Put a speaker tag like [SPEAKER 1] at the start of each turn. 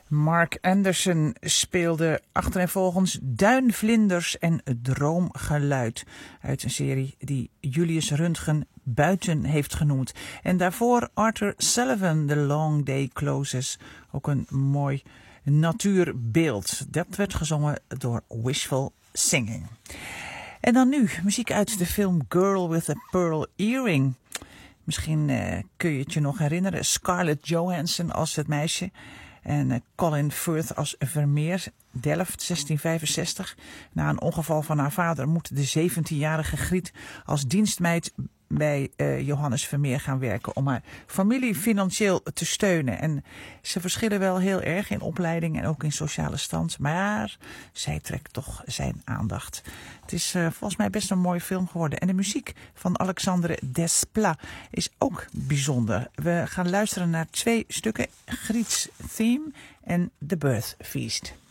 [SPEAKER 1] Mark Anderson speelde achtereenvolgens Duinvlinders en Droomgeluid uit een serie die Julius Röntgen Buiten heeft genoemd. En daarvoor Arthur Sullivan, The Long Day Closes, ook een mooi natuurbeeld. Dat werd gezongen door Wishful Singing. En dan nu muziek uit de film Girl with a Pearl Earring. Misschien kun je het je nog herinneren. Scarlett Johansson als het meisje. En Colin Firth als Vermeer, Delft, 1665. Na een ongeval van haar vader moet de 17-jarige Griet als dienstmeid bij Johannes Vermeer gaan werken om haar familie financieel te steunen. En ze verschillen wel heel erg in opleiding en ook in sociale stand, maar zij trekt toch zijn aandacht. Het is volgens mij best een mooie film geworden. En de muziek van Alexandre Desplat is ook bijzonder. We gaan luisteren naar 2 stukken, Griet's Theme en The Birth Feast.